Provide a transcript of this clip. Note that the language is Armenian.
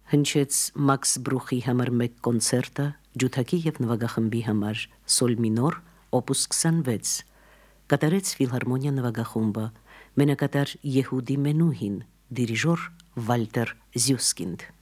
Հնչեց Մաքս Բրուխի համար մեկ կոնցերտը ջութակի եւ նվագախմբի համար սոլ մինոր օպուս 26 կատարեց ֆիլհարմոնիա նվագախումբը մենակատար Եհուդի Մենուհին դիրիժոր Վալտեր Զյուսկինդ